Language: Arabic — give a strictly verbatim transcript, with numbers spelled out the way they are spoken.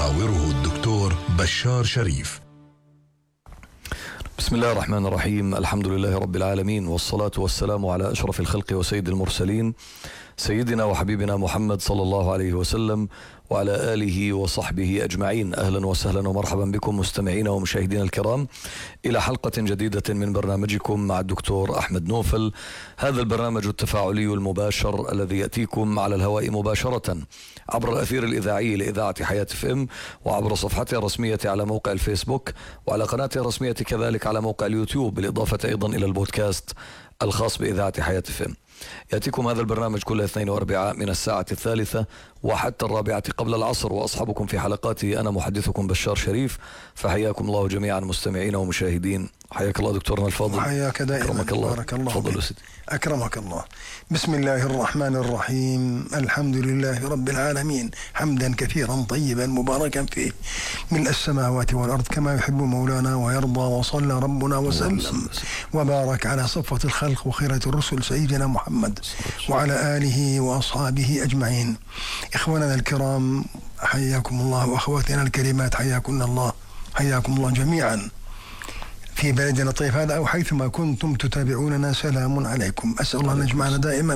يحاوره الدكتور بشار شريف. بسم الله الرحمن الرحيم. الحمد لله رب العالمين، والصلاة والسلام على أشرف الخلق وسيد المرسلين، سيدنا وحبيبنا محمد صلى الله عليه وسلم وعلى آله وصحبه أجمعين. أهلا وسهلا ومرحبا بكم مستمعين ومشاهدين الكرام إلى حلقة جديدة من برنامجكم مع الدكتور أحمد نوفل. هذا البرنامج التفاعلي المباشر الذي يأتيكم على الهواء مباشرة عبر الأثير الإذاعي لإذاعة حياة اف ام، وعبر صفحتها الرسمية على موقع الفيسبوك، وعلى قناتها الرسمية كذلك على موقع اليوتيوب، بالإضافة أيضا إلى البودكاست الخاص بإذاعة حياة اف ام. يأتيكم هذا البرنامج كل اثنين واربعاء من الساعة الثالثة وحتى الرابعة قبل العصر، وأصحابكم في حلقاتي أنا محدثكم بشار شريف. فحياكم الله جميعا مستمعين ومشاهدين. حياك الله دكتورنا الفاضل. حياك دائما. أكرمك الله. بارك الله. تفضل سيدي. أكرمك الله. بسم الله الرحمن الرحيم. الحمد لله رب العالمين، حمدا كثيرا طيبا مباركا فيه، ملء السماوات والأرض كما يحب مولانا ويرضى. وصلى ربنا وسلم وبارك على صفوة الخلق وخيرة الرسل سيدنا محمد وعلى آله وأصحابه أجمعين. إخواننا الكرام حياكم الله، وأخواتنا الكريمات حياكم الله، حياكم الله جميعا في بلدنا الطيب هذا أو حيثما كنتم تتابعوننا. سلام عليكم. أسأل الله أن يجمعنا دائما